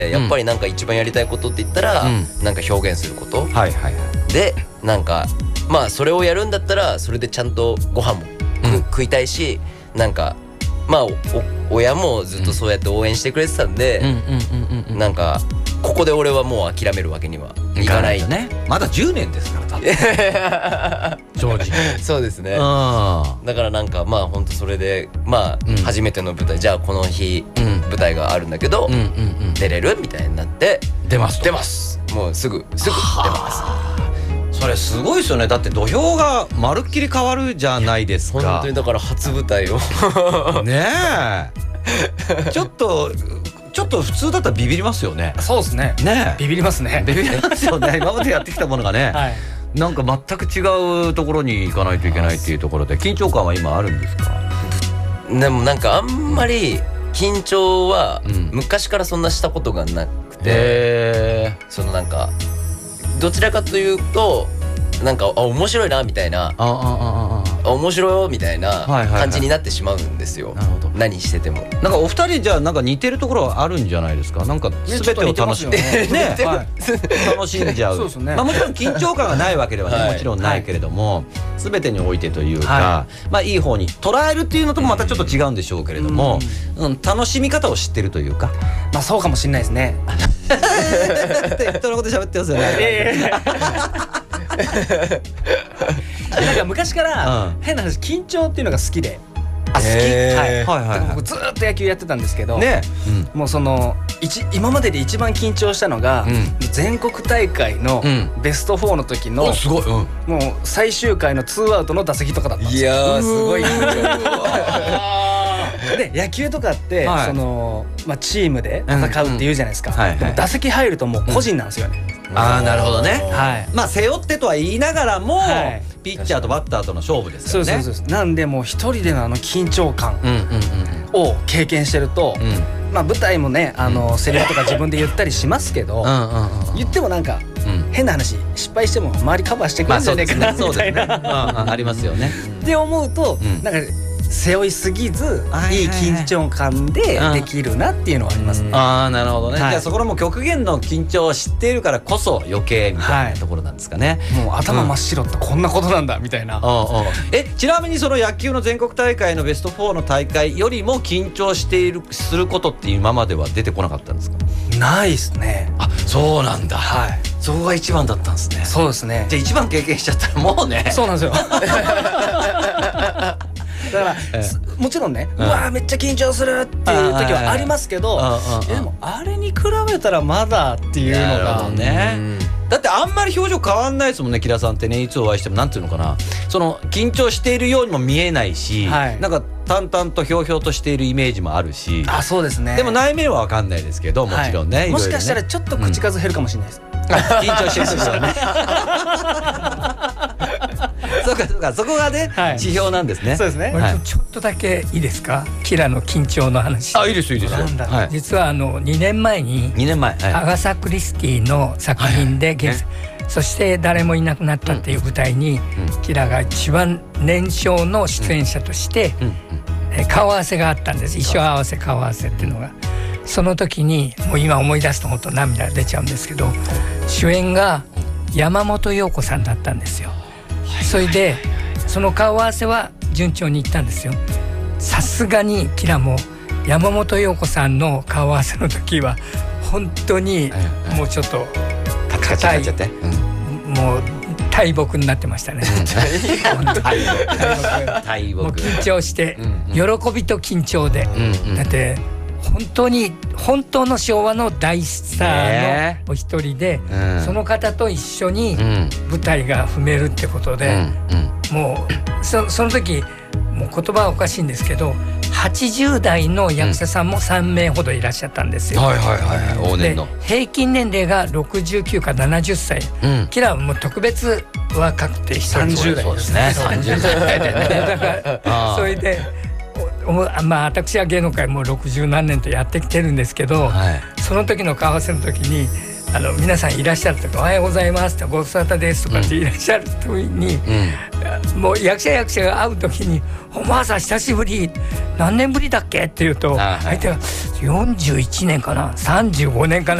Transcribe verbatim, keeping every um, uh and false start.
やっぱりなんか一番やりたいことって言ったら、うん、なんか表現すること、はいはいはい、でなんかまあそれをやるんだったらそれでちゃんとご飯も、うん、食いたいし、なんかまあ親もずっとそうやって応援してくれてたんで、なんかここで俺はもう諦めるわけにはいかないね。まだじゅうねんですからだって正直そうですね。だからなんかまあ本当それでまあ初めての舞台、じゃあこの日舞台があるんだけど出れるみたいになって、 出ます出ますもうすぐすぐ出ます。 それすごいですよね。だって土俵がまるっきり変わるじゃないですか。 本当にだから初舞台をねえちょっとちょっと普通だったらビビりますよね。 そうですね。 ねビビりますね。 ビビりますよね。今までやってきたものがね、はい、なんか全く違うところに行かないといけないっていうところで緊張感は今あるんですか？ でもなんかあんまり緊張は昔からそんなしたことがなくて、うん、そのなんかどちらかというとなんかあ面白いなみたいな、ああああ面白いよみたいな感じになってしまうんですよ。なるほど。何しててもなんかお二人じゃあなんか似てるところはあるんじゃないですか。なんか全てを楽しんでね楽しんじゃう。まあもちろん緊張感がないわけではねもちろんないけれども、全てにおいてというか、まあいい方に捉えるっていうのともまたちょっと違うんでしょうけれども、楽しみ方を知ってるというか、 まあそうかもしれないですね。 適当なこと喋ってますよね。 なんか昔から変な話緊張っていうのが好きで、 あ好き、はいはい、僕ずっと野球やってたんですけど、ね、うん、もうその今までで一番緊張したのが、うん、全国大会のベストフォーの時の、うん、すごい、うん、もう最終回のツーアウトの打席とかだったんですよ。 いやーすごいで野球とかって、はい、そのまあ、チームで戦うっていうじゃないですか。でも打席入るともう個人なんですよね。 うん、ああなるほどね。はい、まあ背負ってとは言いながらも、はい、ピッチャーとバッターとの勝負ですよね。 そうそうそう。なんでもう一人でのあの緊張感を経験してると、うん、まあ舞台もねあのセリフとか自分で言ったりしますけど、言ってもなんか変な話失敗しても周りカバーしてくれるんじゃねえかなみたいなありますよね。 って思うとなんか背負いすぎずいい緊張感でできるなっていうのはありますね。 ああなるほどね。じゃあそこのもう極限の緊張を知っているからこそ余計みたいなところなんですかね。 もう頭真っ白ってこんなことなんだみたいな。 えちなみにその野球の全国大会のベストフォーの大会よりも緊張しているすることって今までは出てこなかったんですか？ ないですね。 あそうなんだ。はい。そこが一番だったんですね。 そうですね。 じゃあ一番経験しちゃったらもうね。 そうなんですよ。だからもちろんね、うわーめっちゃ緊張するっていう時はありますけど、でもあれに比べたらまだっていうのがね。 だってあんまり表情変わんないですもんね。木田さんってねいつお会いしてもなんていうのかな、その緊張しているようにも見えないし、なんか淡々とひょうひょうとしているイメージもあるし。 あそうですね。 でも内面は分かんないですけどもちろんね。 もしかしたらちょっと口数減るかもしれないです。 緊張してる人はね。そうかそうかそこがね指標なんですね。 そうですね。 ちょっとだけいいですか、キラの緊張の話。 あいいですいいです。 実はあのにねんまえににねんまえアガサ・クリスティの作品でそして誰もいなくなったっていう舞台にキラが一番年少の出演者として顔合わせがあったんです。衣装合わせ顔合わせっていうのが。その時にもう今思い出すと本当涙が出ちゃうんですけど、主演が山本陽子さんだったんですよ。それでその顔合わせは順調にいったんですよ。さすがにキラも山本陽子さんの顔合わせの時は本当にもうちょっと硬い、もう大木になってましたね。 大木もう緊張して喜びと緊張で、だって本当に本当の昭和の大スターのお一人で、ねうん、その方と一緒に舞台が踏めるってことで、うんうん、もう そ, その時もう言葉はおかしいんですけどはちじゅう代の役者さんもさんめいほどいらっしゃったんですよ。で平均年齢がろくじゅうきゅうかななじゅっさい、うん、キラはもう特別若くてさんじゅう代ですね。さんじゅう代でね。だからそれでまあ私は芸能界もうろくじゅうなんねんとやってきてるんですけど、はい、その時の顔合わせの時にあの皆さんいらっしゃるとかおはようございますとかご無沙汰ですとかっていらっしゃる時に、うん、もう役者役者が会う時におまわさん久しぶり何年ぶりだっけって言うと相手がよんじゅういちねんかなさんじゅうごねんかな